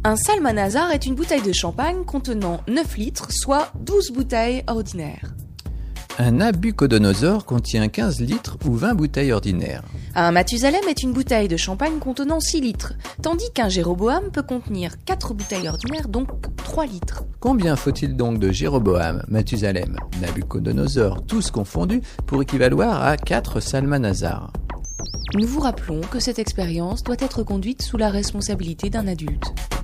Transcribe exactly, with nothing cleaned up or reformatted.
Un salmanasar est une bouteille de champagne contenant neuf litres, soit douze bouteilles ordinaires. Un Nabucodonosor contient quinze litres ou vingt bouteilles ordinaires. Un Mathusalem est une bouteille de champagne contenant six litres, tandis qu'un Jéroboam peut contenir quatre bouteilles ordinaires, donc trois litres. Combien faut-il donc de Jéroboam, Mathusalem, Nabucodonosor, tous confondus, pour équivaloir à quatre salmanasars? Nous vous rappelons que cette expérience doit être conduite sous la responsabilité d'un adulte.